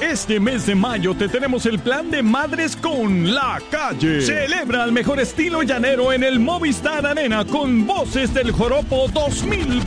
Este mes de mayo te tenemos el plan de Madres con La Calle. Celebra al mejor estilo llanero en el Movistar Arena con Voces del Joropo 2000.